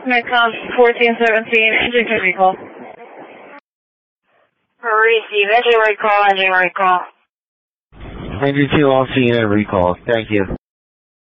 Midcom 1417, engine recall. Receive, engine recall, engine recall. Ranger 2, all seeing a recall. Thank you.